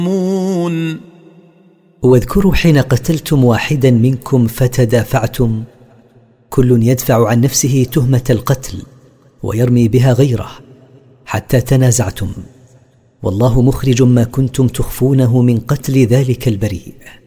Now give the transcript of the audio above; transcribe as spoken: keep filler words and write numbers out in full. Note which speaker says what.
Speaker 1: واذكروا حين قتلتم واحدا منكم فتدافعتم، كل يدفع عن نفسه تهمة القتل ويرمي بها غيره حتى تنازعتم، والله مخرج ما كنتم تخفونه من قتل ذلك البريء.